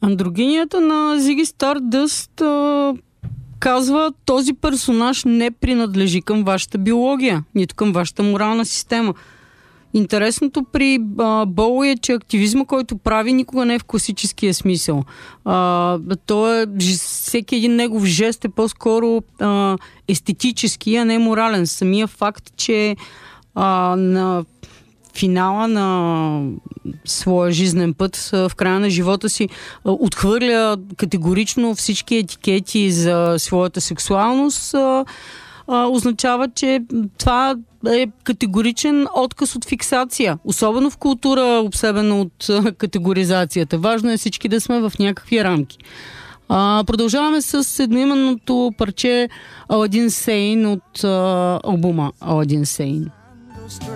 Андрогинията на Зиги Стардъст казва, този персонаж не принадлежи към вашата биология, нито към вашата морална система. Интересното при Боуи е, че активизма, който прави, никога не е в класическия смисъл. Всеки един негов жест е по-скоро естетически, а не морален. Самия факт, че на финала на своя жизнен път, в края на живота си, отхвърля категорично всички етикети за своята сексуалност, означава, че това е категоричен отказ от фиксация. Особено в култура, обсебена от категоризацията. Важно е всички да сме в някакви рамки. Продължаваме с едноименното парче Аладин Сейн от албума Аладин Сейн.